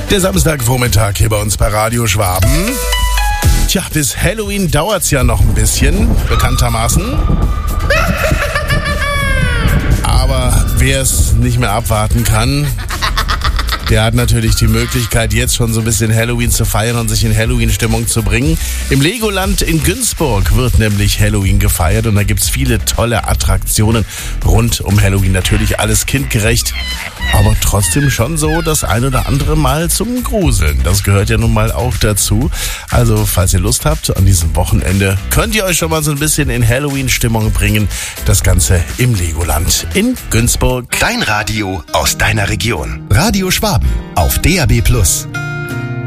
Der Samstagvormittag hier bei uns bei Radio Schwaben. Tja, bis Halloween dauert's ja noch ein bisschen, bekanntermaßen. Aber wer es nicht mehr abwarten kann, der hat natürlich die Möglichkeit, jetzt schon so ein bisschen Halloween zu feiern und sich in Halloween-Stimmung zu bringen. Im Legoland in Günzburg wird nämlich Halloween gefeiert und da gibt's viele tolle Attraktionen rund um Halloween. Natürlich alles kindgerecht, aber trotzdem schon so das ein oder andere Mal zum Gruseln. Das gehört ja nun mal auch dazu. Also, falls ihr Lust habt, an diesem Wochenende könnt ihr euch schon mal so ein bisschen in Halloween-Stimmung bringen. Das Ganze im Legoland in Günzburg. Dein Radio aus deiner Region. Radio Schwaben auf DAB+.